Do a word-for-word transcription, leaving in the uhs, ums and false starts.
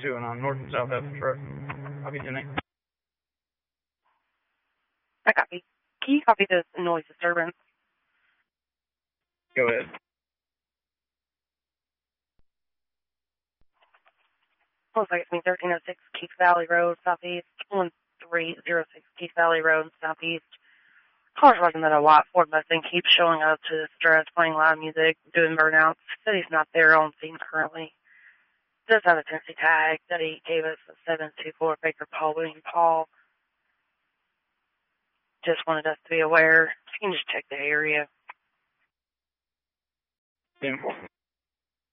two and on north and south Evans Road. Copy, Jenny. I copy. Can you copy this noise disturbance? Go ahead. Looks like it's me, thirteen oh six Keith Valley Road, southeast, one three oh six Keith Valley Road, southeast. Car's working that a white Ford Mustang keeps showing up to this address, playing loud music, doing burnouts. Said he's not there on scene currently. Does have a Tennessee tag that he gave us, a seven two four Baker Paul William Paul. Just wanted us to be aware. You can just check the area. ten four.